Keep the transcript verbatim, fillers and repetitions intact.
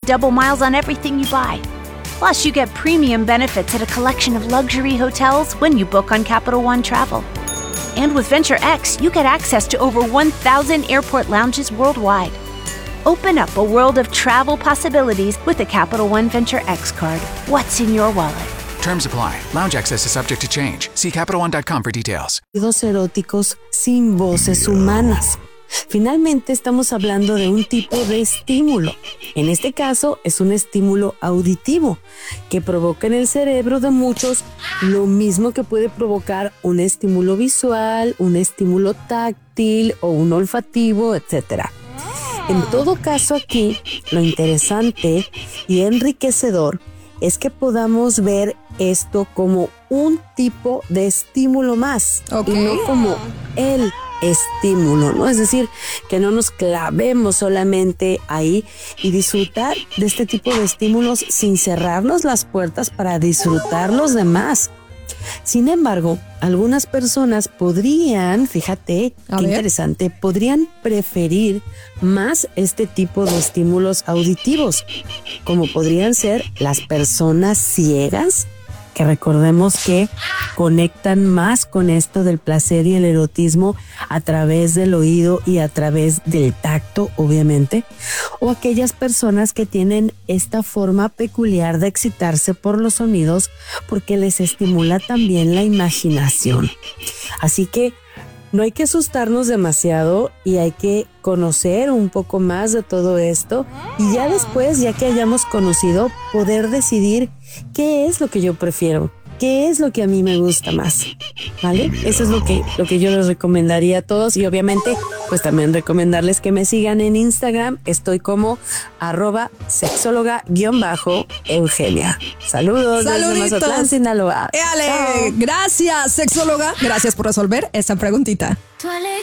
double miles on everything you buy. Plus, you get premium benefits at a collection of luxury hotels when you book on Capital One Travel. And with Venture X, you get access to over one thousand airport lounges worldwide. Open up a world of travel possibilities with the Capital One Venture X card. What's in your wallet? Terms apply. Lounge access is subject to change. See Capital One dot com for details. Eróticos sin voces humanas. Finalmente estamos hablando de un tipo de estímulo. En este caso es un estímulo auditivo que provoca en el cerebro de muchos lo mismo que puede provocar un estímulo visual, un estímulo táctil o un olfativo, etcétera. En todo caso aquí, lo interesante y enriquecedor es que podamos ver esto como un tipo de estímulo más, okay, y no como el estímulo, ¿no? Es decir, que no nos clavemos solamente ahí y disfrutar de este tipo de estímulos sin cerrarnos las puertas para disfrutar los demás. Sin embargo, algunas personas podrían, fíjate, A qué ver. interesante, podrían preferir más este tipo de estímulos auditivos, como podrían ser las personas ciegas, que recordemos que conectan más con esto del placer y el erotismo a través del oído y a través del tacto, obviamente, o aquellas personas que tienen esta forma peculiar de excitarse por los sonidos porque les estimula también la imaginación. Así que no hay que asustarnos demasiado y hay que conocer un poco más de todo esto y ya después, ya que hayamos conocido, poder decidir qué es lo que yo prefiero, qué es lo que a mí me gusta más, ¿vale? Eso es lo que, lo que yo les recomendaría a todos y obviamente pues también recomendarles que me sigan en Instagram. Estoy como arroba sexóloga guión bajo Eugenia. Saludos desde Saluditos. Mazatlán, Sinaloa. Éale, Chao. gracias, sexóloga. Gracias por resolver esta preguntita.